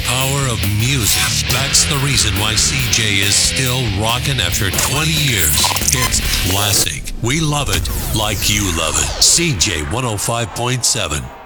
power of music. That's the reason why CJ is still rocking after 20 years. It's classic. We love it like you love it. CJ 105.7.